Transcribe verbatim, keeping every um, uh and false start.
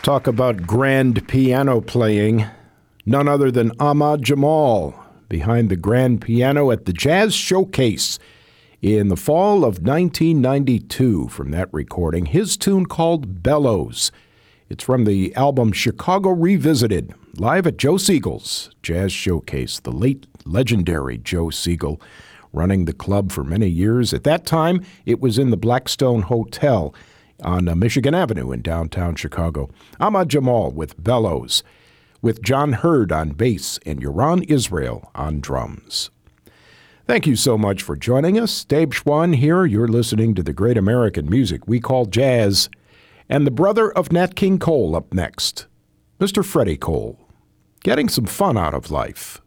Talk about grand piano playing. None other than Ahmad Jamal behind the grand piano at the Jazz Showcase in the fall of nineteen ninety-two. From that recording, his tune called Bellows. It's from the album Chicago Revisited, live at Joe Siegel's Jazz Showcase. The late legendary Joe Siegel running the club for many years. At that time, it was in the Blackstone Hotel on uh, Michigan Avenue in downtown Chicago. Ahmad Jamal with Bellows, with John Hurd on bass and Yaron Israel on drums. Thank you so much for joining us. Dave Schwann here. You're listening to the great American music we call jazz. And the brother of Nat King Cole up next, Mister Freddie Cole, getting some fun out of life.